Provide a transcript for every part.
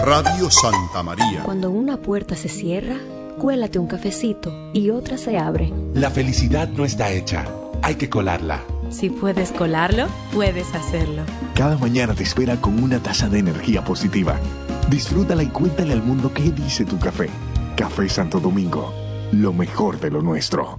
Radio Santa María. Cuando una puerta se cierra, cuélate un cafecito y otra se abre. La felicidad no está hecha, hay que colarla. Si puedes colarlo, puedes hacerlo. Cada mañana te espera con una taza de energía positiva. Disfrútala y cuéntale al mundo qué dice tu café. Café Santo Domingo, lo mejor de lo nuestro.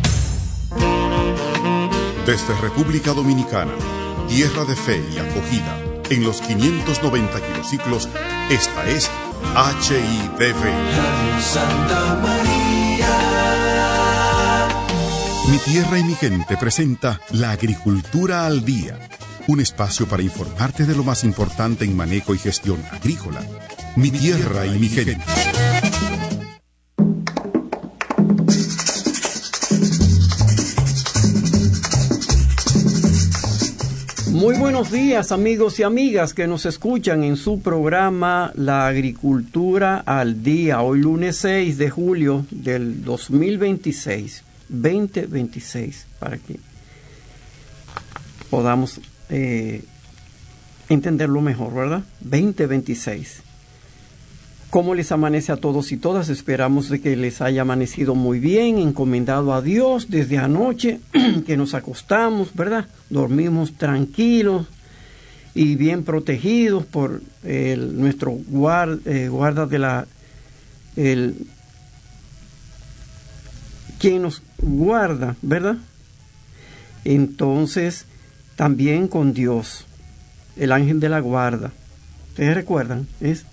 Desde República Dominicana, tierra de fe y acogida, en los 590 kilociclos, esta es HIDV. Radio Santa María. Mi tierra y mi gente presenta La Agricultura al Día, un espacio para informarte de lo más importante en manejo y gestión agrícola. Mi tierra y mi gente. Muy buenos días, amigos y amigas que nos escuchan en su programa La Agricultura al Día, hoy lunes 6 de julio del 2026, para que podamos entenderlo mejor, ¿verdad? 2026. ¿Cómo les amanece a todos y todas? Esperamos de que les haya amanecido muy bien, encomendado a Dios desde anoche, que nos acostamos, ¿verdad? Dormimos tranquilos y bien protegidos por nuestro guarda de la... quien nos guarda, ¿verdad? Entonces, también con Dios, el ángel de la guarda. ¿Ustedes recuerdan? Es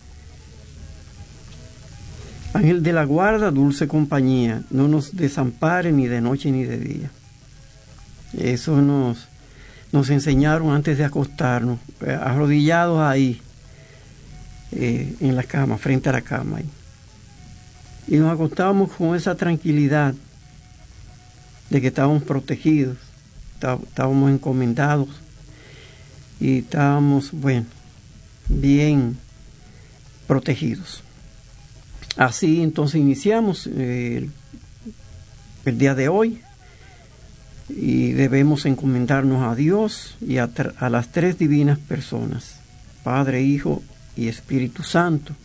ángel de la guarda, dulce compañía, no nos desampare ni de noche ni de día. Eso nos enseñaron antes de acostarnos, arrodillados ahí, en la cama, frente a la cama. Y nos acostábamos con esa tranquilidad de que estábamos protegidos, estábamos encomendados y estábamos, bueno, bien protegidos. Así entonces iniciamos el día de hoy y debemos encomendarnos a Dios y a las tres divinas personas, Padre, Hijo y Espíritu Santo,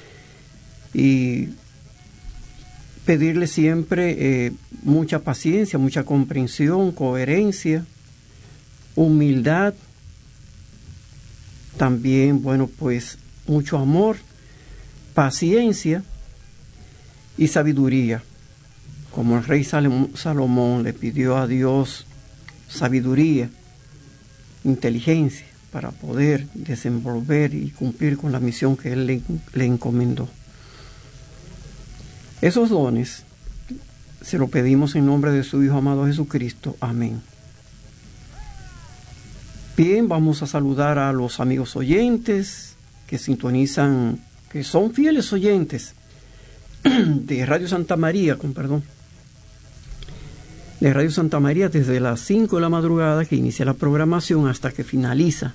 y pedirle siempre mucha paciencia, mucha comprensión, coherencia, humildad, también, bueno, pues mucho amor, paciencia y sabiduría, como el rey Salomón le pidió a Dios sabiduría, inteligencia para poder desenvolver y cumplir con la misión que Él le encomendó. Esos dones se lo pedimos en nombre de su Hijo amado Jesucristo. Amén. Bien, vamos a saludar a los amigos oyentes que sintonizan, que son fieles oyentes de Radio Santa María, de Radio Santa María desde las 5 de la madrugada que inicia la programación hasta que finaliza.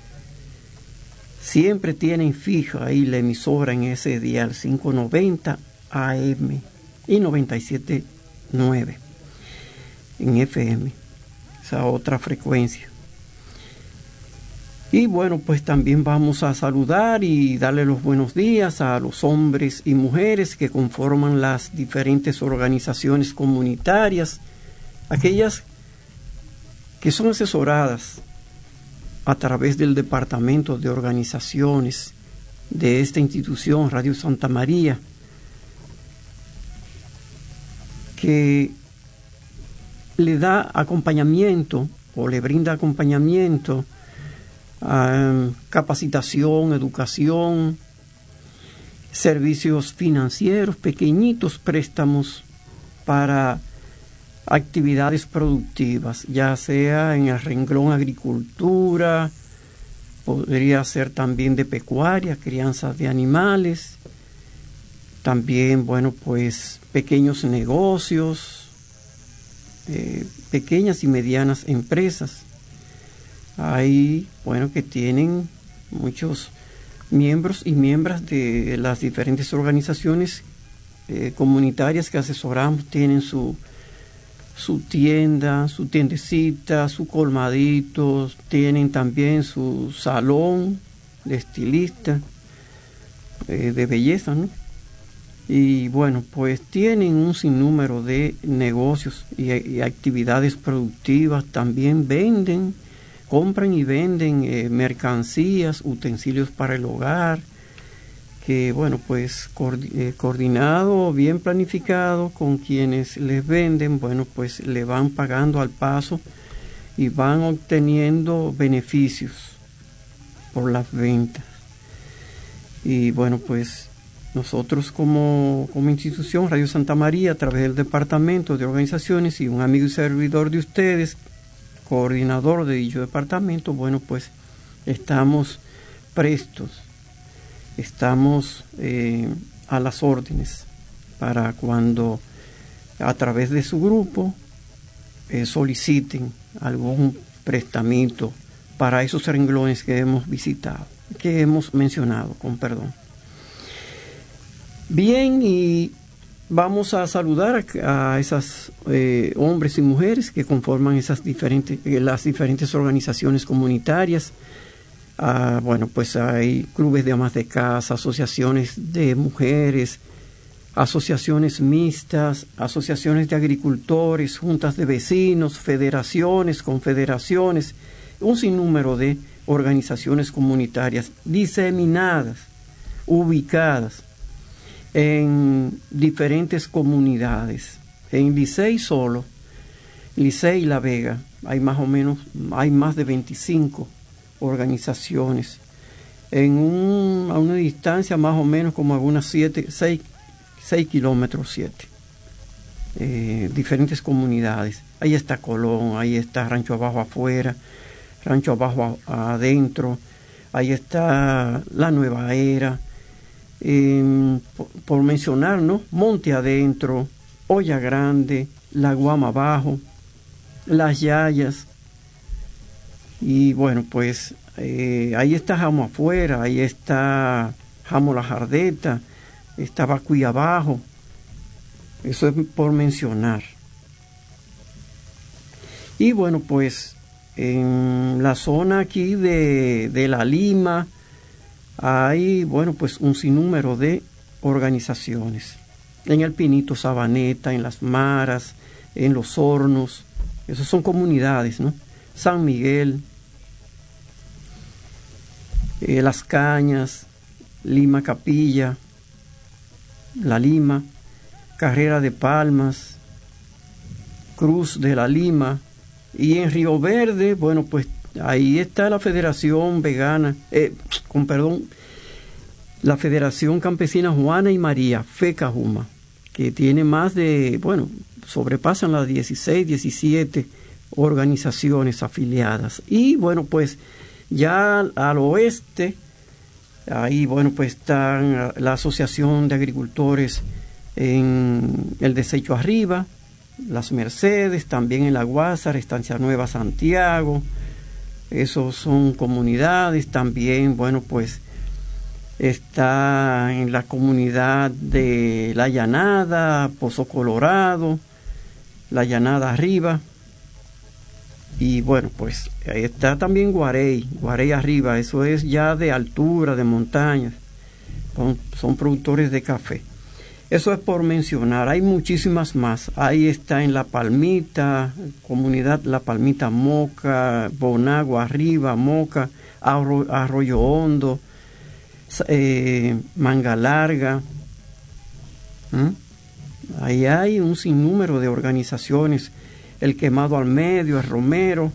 Siempre tienen fija ahí la emisora en ese dial 590 AM y 97.9 en FM, esa otra frecuencia. Y bueno, pues también vamos a saludar y darle los buenos días a los hombres y mujeres que conforman las diferentes organizaciones comunitarias, aquellas que son asesoradas a través del Departamento de Organizaciones de esta institución, Radio Santa María, que le da acompañamiento o le brinda acompañamiento, capacitación, educación, servicios financieros, pequeñitos préstamos para actividades productivas, ya sea en el renglón agricultura, podría ser también de pecuaria, crianza de animales, también, bueno, pues pequeños negocios, pequeñas y medianas empresas. Hay, bueno, que tienen muchos miembros y miembros de las diferentes organizaciones comunitarias que asesoramos, tienen su tienda, su tiendecita, su colmadito, tienen también su salón de estilista, de belleza, ¿no? Y bueno, pues tienen un sinnúmero de negocios y actividades productivas. También compran y venden mercancías, utensilios para el hogar, que bueno, pues coordinado, bien planificado con quienes les venden, bueno, pues le van pagando al paso y van obteniendo beneficios por las ventas. Y bueno, pues nosotros como institución, Radio Santa María, a través del Departamento de Organizaciones y un amigo y servidor de ustedes, coordinador de dicho departamento, bueno, pues estamos prestos, estamos a las órdenes para cuando a través de su grupo soliciten algún prestamito para esos renglones que hemos visitado, que hemos mencionado, con perdón. Bien, y vamos a saludar a esas hombres y mujeres que conforman las diferentes organizaciones comunitarias. Bueno, pues hay clubes de amas de casa, asociaciones de mujeres, asociaciones mixtas, asociaciones de agricultores, juntas de vecinos, federaciones, confederaciones, un sinnúmero de organizaciones comunitarias diseminadas, ubicadas en diferentes comunidades. En Licey solo, Licey y La Vega, hay más de 25 organizaciones a una distancia más o menos como algunas 6 kilómetros, diferentes comunidades. Ahí está Colón, ahí está Rancho Abajo afuera, Rancho Abajo adentro, ahí está La Nueva Era, por mencionar, ¿no? Monte Adentro, Olla Grande, La Guama Abajo, Las Yayas. Y bueno, pues ahí está Jamo Afuera, ahí está Jamo La Jardeta, está Bacuy Abajo. Eso es por mencionar. Y bueno, pues en la zona aquí de La Lima hay, bueno, pues un sinnúmero de organizaciones. En El Pinito, Sabaneta, en Las Maras, en Los Hornos, esas son comunidades, ¿no? San Miguel, Las Cañas, Lima Capilla, La Lima, Carrera de Palmas, Cruz de la Lima, y en Río Verde, bueno, pues ahí está la Federación Vegana, la Federación Campesina Juana y María, FECAJUMA, que tiene más de, bueno, sobrepasan las 16, 17 organizaciones afiliadas. Y bueno, pues ya al oeste, ahí, bueno, pues están la Asociación de Agricultores en el Desecho Arriba, Las Mercedes, también en La Guásara, Estancia Nueva Santiago. Esos son comunidades. También, bueno, pues está en la comunidad de La Llanada, Pozo Colorado, La Llanada Arriba. Y bueno, pues ahí está también Guarey Arriba, eso es ya de altura, de montañas. Son productores de café. Eso es por mencionar, hay muchísimas más. Ahí está en La Palmita, comunidad La Palmita Moca, Bonagua Arriba, Moca, Arroyo Hondo, Manga Larga. Ahí hay un sinnúmero de organizaciones. El Quemado al Medio, el Romero.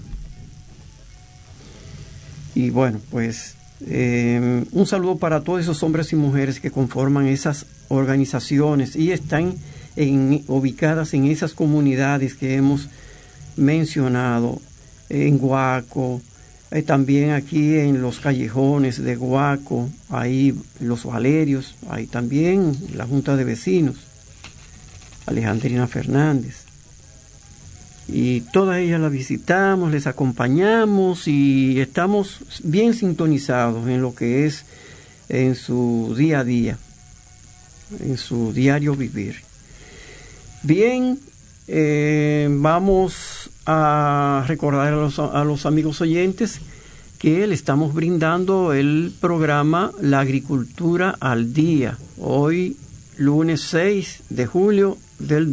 Y bueno, pues un saludo para todos esos hombres y mujeres que conforman esas organizaciones y están ubicadas en esas comunidades que hemos mencionado, en Guaco, también aquí en los callejones de Guaco, ahí Los Valerios, ahí también la Junta de Vecinos, Alejandrina Fernández. Y todas ellas las visitamos, les acompañamos y estamos bien sintonizados en lo que es en su día a día, en su diario vivir. Bien, vamos a recordar a los amigos oyentes que le estamos brindando el programa La Agricultura al Día, hoy lunes 6 de julio del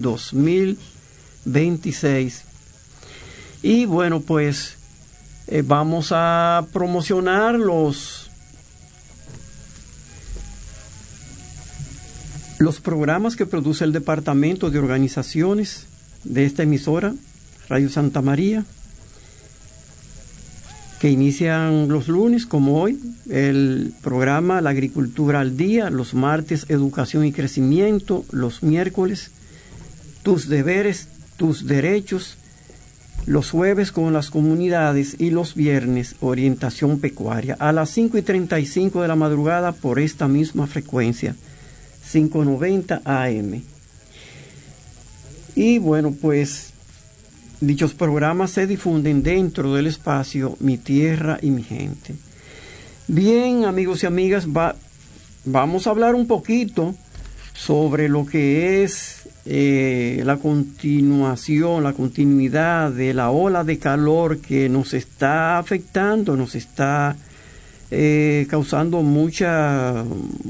2026. Y bueno, pues vamos a promocionar los programas que produce el Departamento de Organizaciones de esta emisora, Radio Santa María, que inician los lunes, como hoy, el programa La Agricultura al Día, los martes Educación y Crecimiento, los miércoles Tus Deberes, Tus Derechos, los jueves con las comunidades y los viernes Orientación Pecuaria, a las 5:35 de la madrugada por esta misma frecuencia, 590 AM. Y bueno, pues dichos programas se difunden dentro del espacio Mi Tierra y Mi Gente. Bien, amigos y amigas, vamos a hablar un poquito sobre lo que es la continuidad de la ola de calor que nos está afectando, nos está causando mucha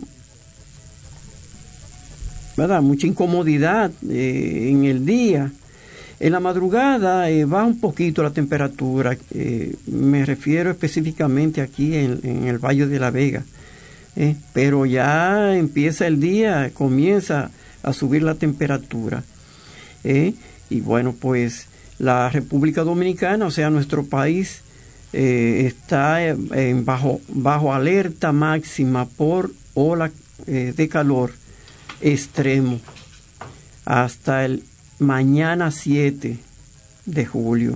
incomodidad en el día. En la madrugada baja un poquito la temperatura, me refiero específicamente aquí en el Valle de la Vega, pero ya empieza el día, comienza a subir la temperatura. Y bueno, pues la República Dominicana, o sea, nuestro país, está bajo alerta máxima por ola de calor extremo hasta el mañana 7 de julio.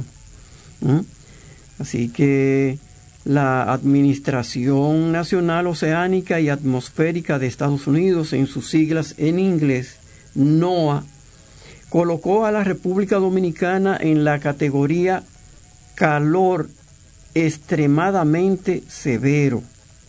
Así que la Administración Nacional Oceánica y Atmosférica de Estados Unidos, en sus siglas en inglés, NOAA, colocó a la República Dominicana en la categoría calor extremadamente severo,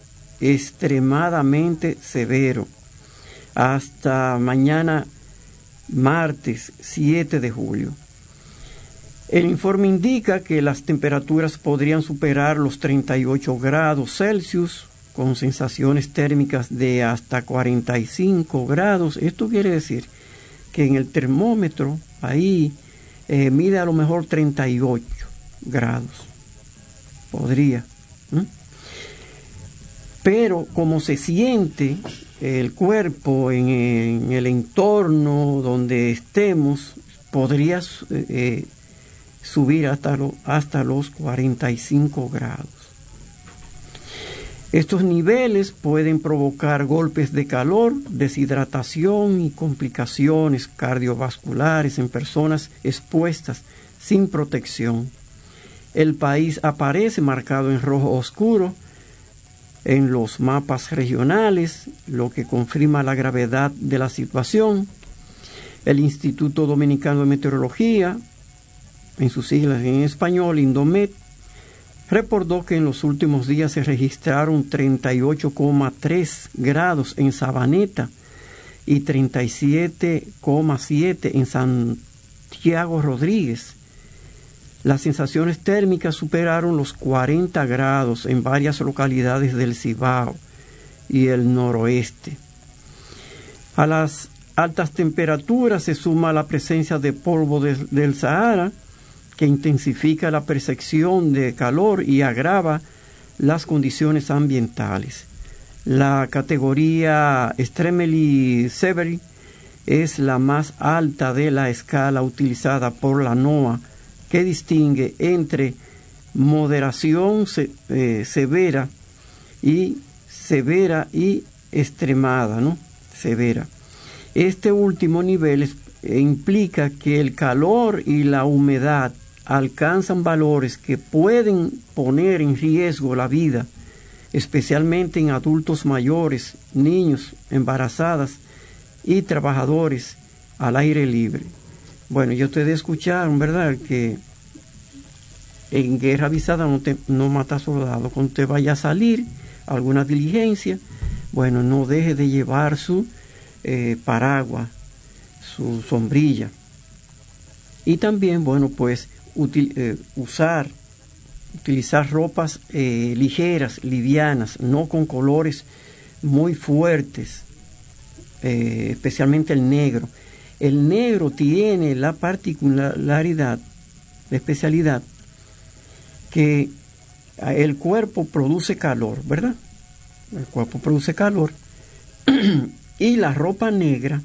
hasta mañana martes 7 de julio. El informe indica que las temperaturas podrían superar los 38 grados Celsius, con sensaciones térmicas de hasta 45 grados. Esto quiere decir que en el termómetro ahí mide a lo mejor 38 grados. Podría. Pero como se siente el cuerpo en el entorno donde estemos, podría subir hasta los 45 grados. Estos niveles pueden provocar golpes de calor, deshidratación y complicaciones cardiovasculares en personas expuestas sin protección. El país aparece marcado en rojo oscuro en los mapas regionales, lo que confirma la gravedad de la situación. El Instituto Dominicano de Meteorología, en sus siglas en español, Indomet, reportó que en los últimos días se registraron 38,3 grados en Sabaneta y 37,7 en Santiago Rodríguez. Las sensaciones térmicas superaron los 40 grados en varias localidades del Cibao y el noroeste. A las altas temperaturas se suma la presencia de polvo del Sahara, que intensifica la percepción de calor y agrava las condiciones ambientales. La categoría Extremely Severe es la más alta de la escala utilizada por la NOAA, que distingue entre moderación severa y extremada, ¿no? Severa. Este último nivel implica que el calor y la humedad alcanzan valores que pueden poner en riesgo la vida, especialmente en adultos mayores, niños, embarazadas y trabajadores al aire libre. Bueno, ya ustedes escucharon, ¿verdad?, que en guerra avisada no mata soldado. Cuando usted vaya a salir a alguna diligencia, bueno, no deje de llevar su paraguas, su sombrilla. Y también, bueno, pues usar utilizar ropas ligeras, livianas, no con colores muy fuertes, especialmente el negro. El negro tiene la particularidad, la especialidad, que el cuerpo produce calor, ¿verdad? El cuerpo produce calor y la ropa negra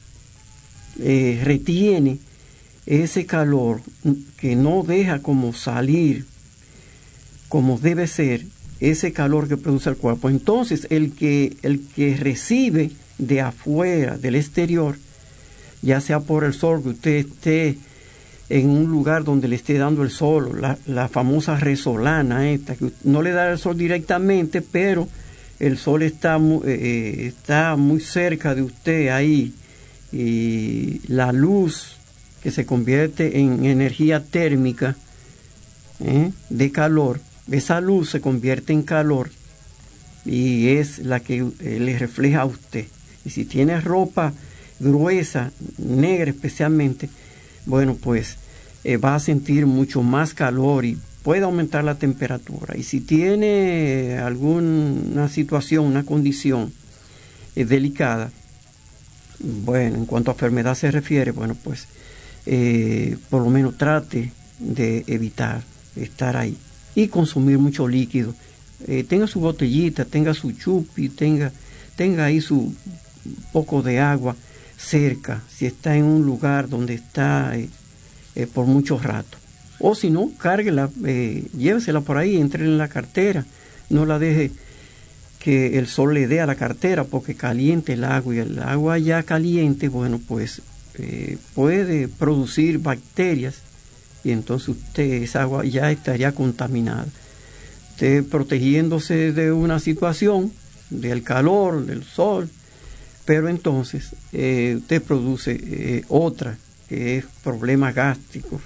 retiene ese calor, que no deja como salir como debe ser ese calor que produce el cuerpo. Entonces el que recibe de afuera, del exterior, ya sea por el sol, que usted esté en un lugar donde le esté dando el sol, la famosa resolana esta, que no le da el sol directamente, pero el sol está muy cerca de usted ahí, y la luz que se convierte en energía térmica de calor, esa luz se convierte en calor y es la que le refleja a usted. Y si tiene ropa gruesa, negra especialmente, bueno, pues va a sentir mucho más calor y puede aumentar la temperatura. Y si tiene alguna situación, una condición delicada, bueno, en cuanto a enfermedad se refiere, bueno, pues por lo menos trate de evitar estar ahí y consumir mucho líquido. Tenga su botellita, tenga su chupi, tenga ahí su poco de agua cerca, si está en un lugar donde está por mucho rato. O si no, cárguela, llévesela por ahí, entre en la cartera, no la deje que el sol le dé a la cartera porque caliente el agua, y el agua ya caliente, bueno, pues puede producir bacterias y entonces esa agua ya estaría contaminada. Usted protegiéndose de una situación, del calor, del sol, pero entonces usted produce otra, que es problemas gástricos,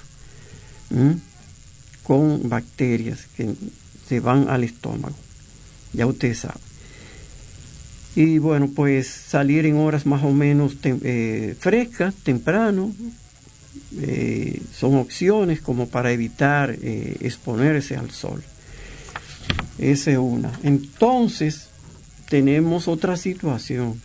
con bacterias que se van al estómago, ya usted sabe. Y bueno, pues salir en horas más o menos frescas, temprano, son opciones como para evitar exponerse al sol. Esa es una. Entonces tenemos otra situación.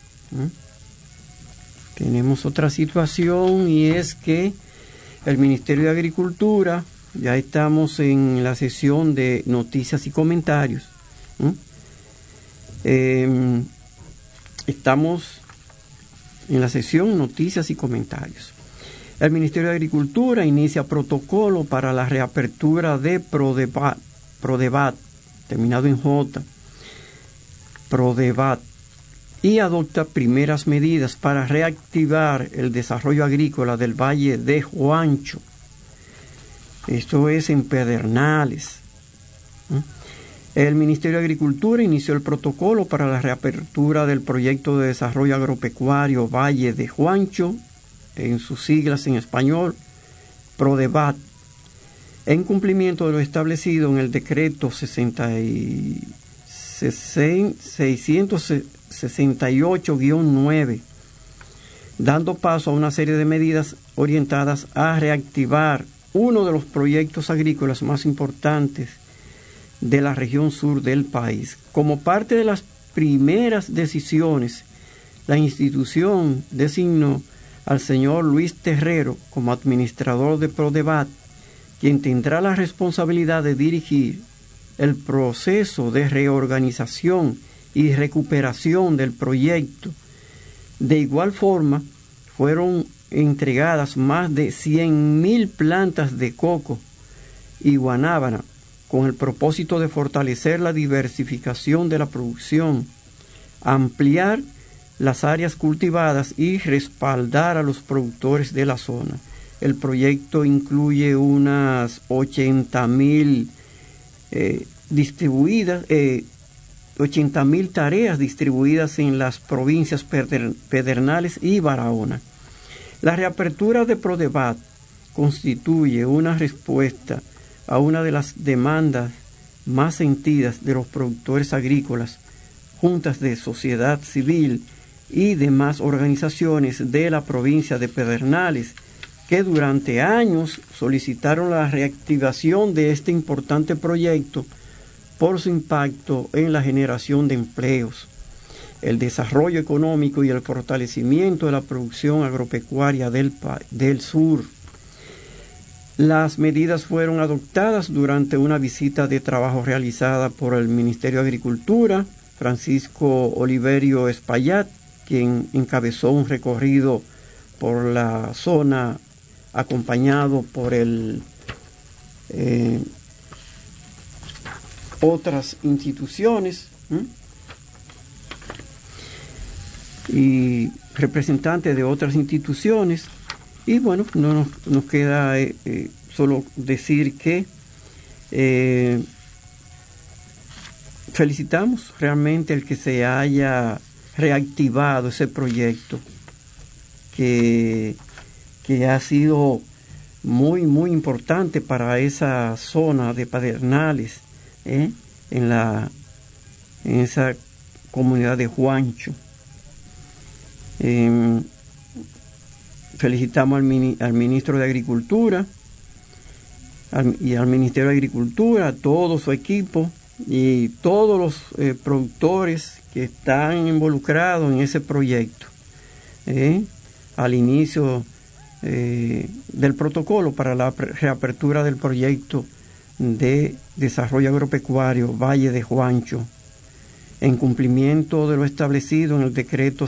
Tenemos otra situación, y es que el Ministerio de Agricultura, ya estamos en la sesión de noticias y comentarios. Estamos en la sesión noticias y comentarios. El Ministerio de Agricultura inicia protocolo para la reapertura de Prodebat, terminado en J, Prodebat, y adopta primeras medidas para reactivar el desarrollo agrícola del Valle de Juancho. Esto es en Pedernales. El Ministerio de Agricultura inició el protocolo para la reapertura del proyecto de desarrollo agropecuario Valle de Juancho, en sus siglas en español, Prodebat, en cumplimiento de lo establecido en el decreto 668-9, dando paso a una serie de medidas orientadas a reactivar uno de los proyectos agrícolas más importantes de la región sur del país. Como parte de las primeras decisiones, la institución designó al señor Luis Terrero como administrador de Prodebat, quien tendrá la responsabilidad de dirigir el proceso de reorganización y recuperación del proyecto. De igual forma, fueron entregadas más de 100,000 plantas de coco y guanábana con el propósito de fortalecer la diversificación de la producción, ampliar las áreas cultivadas y respaldar a los productores de la zona. El proyecto incluye unas 80,000 80,000 tareas distribuidas en las provincias Pedernales y Barahona. La reapertura de Prodebat constituye una respuesta a una de las demandas más sentidas de los productores agrícolas, juntas de sociedad civil y demás organizaciones de la provincia de Pedernales, que durante años solicitaron la reactivación de este importante proyecto por su impacto en la generación de empleos, el desarrollo económico y el fortalecimiento de la producción agropecuaria del sur. Las medidas fueron adoptadas durante una visita de trabajo realizada por el Ministerio de Agricultura, Francisco Oliverio Espaillat, quien encabezó un recorrido por la zona acompañado por otras instituciones y representantes de otras instituciones. Y bueno, no nos queda solo decir que felicitamos realmente el que se haya reactivado ese proyecto que ha sido muy, muy importante para esa zona de Pedernales, en esa comunidad de Juancho. Felicitamos al ministro de Agricultura y al Ministerio de Agricultura, a todo su equipo y todos los productores que están involucrados en ese proyecto. Al inicio del protocolo para la reapertura del proyecto de desarrollo agropecuario Valle de Juancho, en cumplimiento de lo establecido en el decreto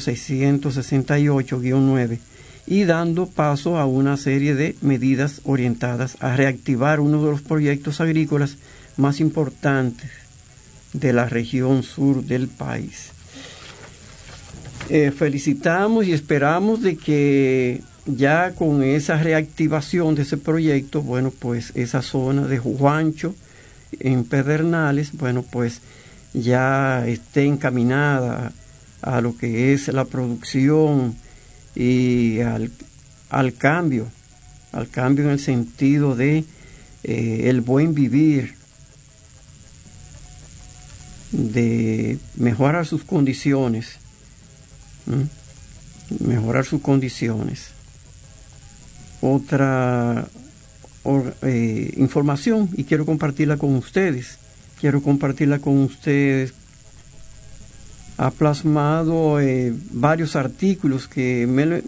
668-9 y dando paso a una serie de medidas orientadas a reactivar uno de los proyectos agrícolas más importantes de la región sur del país. Felicitamos y esperamos de que ya con esa reactivación de ese proyecto, bueno, pues esa zona de Juancho en Pedernales, bueno, pues ya esté encaminada a lo que es la producción y al cambio en el sentido de el buen vivir, de mejorar sus condiciones, Otra información, y quiero compartirla con ustedes. Ha plasmado varios artículos que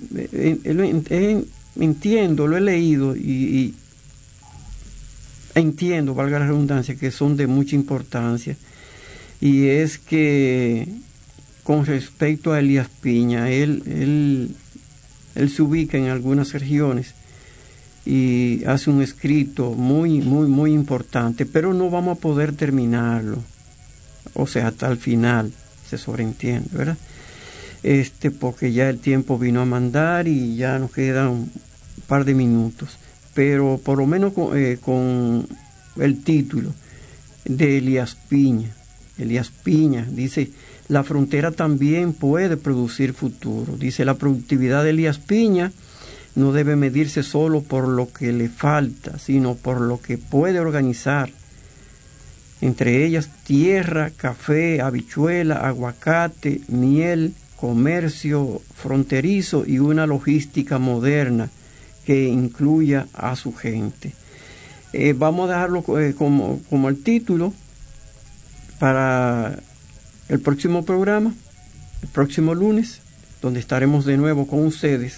lo he leído y entiendo, valga la redundancia, que son de mucha importancia. Y es que con respecto a Elías Piña, él se ubica en algunas regiones y hace un escrito muy, muy, muy importante, pero no vamos a poder terminarlo, o sea, hasta el final, se sobreentiende, ¿verdad? Porque ya el tiempo vino a mandar y ya nos quedan un par de minutos, pero por lo menos con el título de Elías Piña dice: la frontera también puede producir futuro. Dice: la productividad de Elías Piña no debe medirse solo por lo que le falta, sino por lo que puede organizar. Entre ellas, tierra, café, habichuela, aguacate, miel, comercio fronterizo y una logística moderna que incluya a su gente. Vamos a dejarlo como el título para el próximo programa, el próximo lunes, donde estaremos de nuevo con ustedes,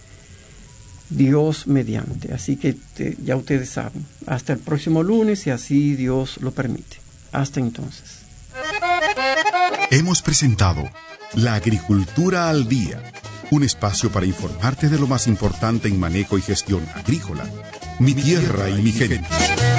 Dios mediante. Así que ya ustedes saben, hasta el próximo lunes, si así Dios lo permite. Hasta entonces. Hemos presentado La Agricultura al Día, un espacio para informarte de lo más importante en manejo y gestión agrícola. Mi tierra y mi gente.